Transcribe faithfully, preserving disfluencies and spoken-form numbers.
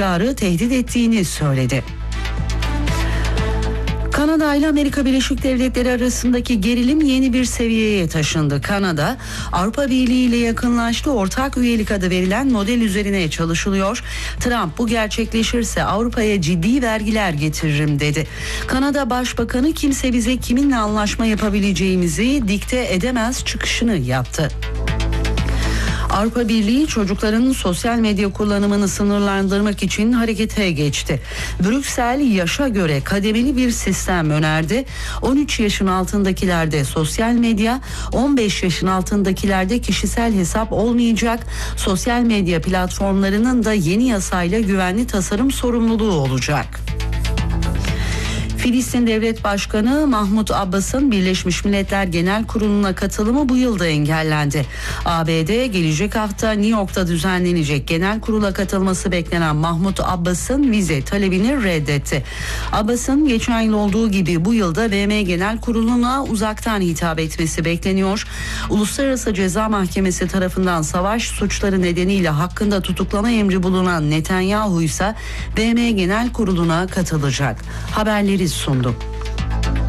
istikrarı tehdit ettiğini söyledi. Kanada ile Amerika Birleşik Devletleri arasındaki gerilim yeni bir seviyeye taşındı. Kanada, Avrupa Birliği ile yakınlaştı, ortak üyelik adı verilen model üzerine çalışılıyor. Trump bu gerçekleşirse Avrupa'ya ciddi vergiler getiririm dedi. Kanada Başbakanı kimse bize kiminle anlaşma yapabileceğimizi dikte edemez çıkışını yaptı. Avrupa Birliği çocukların sosyal medya kullanımını sınırlandırmak için harekete geçti. Brüksel yaşa göre kademeli bir sistem önerdi. on üç yaşın altındakilerde sosyal medya, on beş yaşın altındakilerde kişisel hesap olmayacak. Sosyal medya platformlarının da yeni yasayla güvenli tasarım sorumluluğu olacak. Filistin Devlet Başkanı Mahmut Abbas'ın Birleşmiş Milletler Genel Kurulu'na katılımı bu yılda engellendi. A B D gelecek hafta New York'ta düzenlenecek genel kurula katılması beklenen Mahmut Abbas'ın vize talebini reddetti. Abbas'ın geçen yıl olduğu gibi bu yılda B M Genel Kurulu'na uzaktan hitap etmesi bekleniyor. Uluslararası Ceza Mahkemesi tarafından savaş suçları nedeniyle hakkında tutuklama emri bulunan Netanyahu ise B M Genel Kurulu'na katılacak. Haberleri sundu.